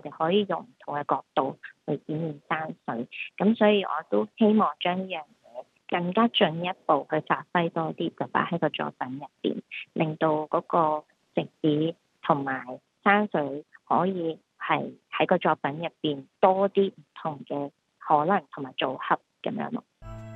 哋可以用唔同嘅角度去展現山水。咁所以我都希望將呢樣嘢更加進一步去發揮多啲，就擺喺個作品入邊，令到嗰個食指同埋山水可以係喺個作品入邊多啲唔同嘅可能同埋組合咁樣咯。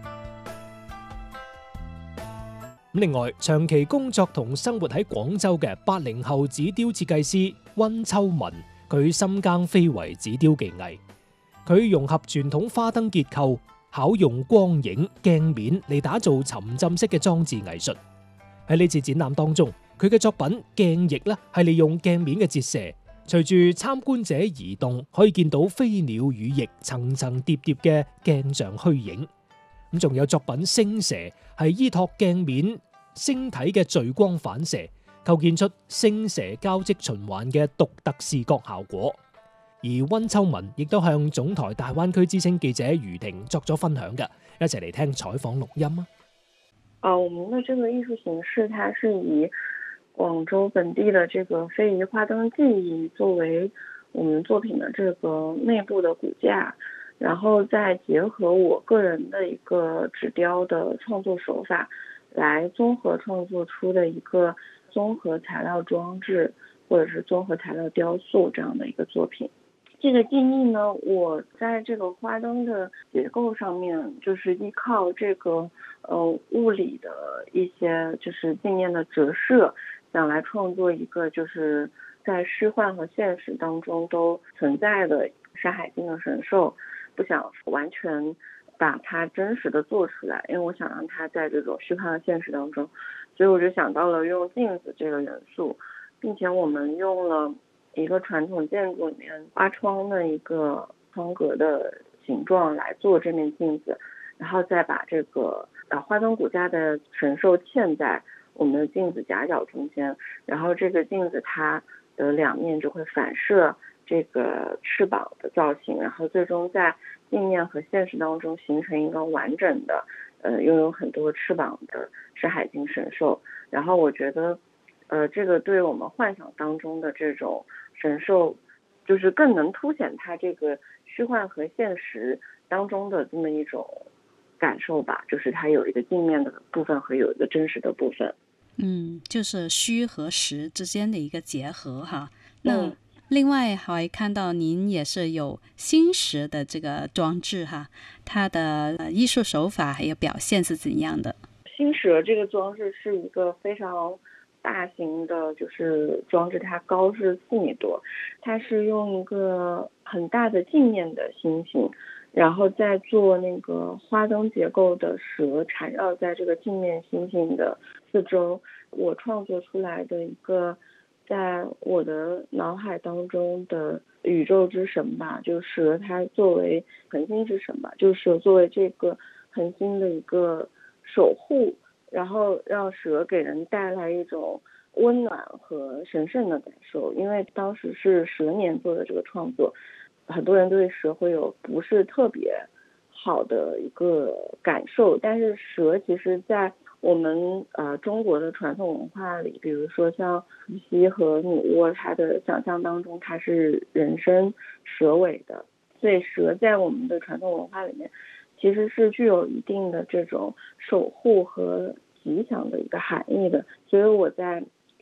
另外，長期工作同生活喺廣州嘅80後紙雕設計師溫秋文，佢深耕非遺紙雕技藝，佢融合傳統花燈結構，巧用光影、鏡面嚟打造沉浸式嘅裝置藝術。喺呢次展覽當中，佢嘅作品鏡翼咧係利用鏡面嘅折射，隨住參觀者移動，可以見到飛鳥羽翼層層疊疊嘅鏡像虛影。咁仲有作品星蛇，係依託鏡面星體嘅聚光反射，構建出星蛇交織循環嘅獨特視覺效果。而溫秋文亦都向總台大灣區之聲記者余婷作咗分享嘅，一齊嚟聽採訪錄音啊！ 我們的這個藝術形式，它是以廣州本地的這個非遺花燈技藝作為我們作品的這個內部的骨架，然後再結合我個人的一個紙雕的創作手法，來綜合創作出的一個綜合材料裝置或者是綜合材料雕塑這樣的一個作品。這個技藝呢，我在這個花燈的結構上面，就是依靠這個物理的一些就是鏡面的折射，想來創作一個就是在虛幻和現實當中都存在的山海經的神獸，不想完全把它真實的做出來，因為我想讓它在這種虛幻和現實當中，所以我就想到了用鏡子這個元素，並且我們用了一個傳統建築裡面花窗的一個窗格的形狀來做這面鏡子，然後再把這個花燈骨架的神獸嵌在我們的鏡子夾角中間，然後這個鏡子它的兩面就會反射這個翅膀的造型，然後最終在鏡面和現實當中形成一個完整的擁有很多翅膀的山海經神獸。然後我覺得這個對我們幻想當中的這種神獸，就是更能凸顯它這個虛幻和現實當中的這麼一種感受吧，就是它有一個鏡面的部分和有一個真實的部分。 就是虛和實之間的一個結合哈。那另外還看到您也是有星石的這個裝置哈，它的藝術手法還有表現是怎樣的？ 星蛇這個裝置是一個非常大型的，就是裝置，它高是4米多，它是用一個很大的鏡面的星星，然後再做那個花燈結構的蛇纏繞在這個鏡面星星的四周。我創作出來的一個在我的腦海當中的宇宙之神吧，就是蛇它作為恆星之神吧，就是蛇作為這個恆星的一個守護，然後讓蛇給人帶來一種溫暖和神聖的感受。因為當時是蛇年做的這個創作，很多人對蛇會有不是特別好的一個感受，但是蛇其實在我們中國的傳統文化裏，比如說像伏羲和女媧，它的想象當中它是人身蛇尾的，所以蛇在我們的傳統文化裏面其實是具有一定的這種守護和吉祥的一個含義的。所以我在